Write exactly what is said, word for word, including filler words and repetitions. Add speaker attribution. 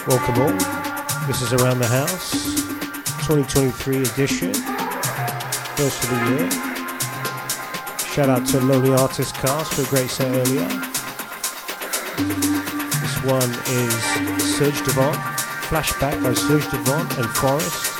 Speaker 1: Welcome all. This is Around the House, twenty twenty-three edition, first of the year. Shout out to Lonely Artist Cast for a great set earlier. This one is Serge Devant, Flashback by Serge Devant and Forest.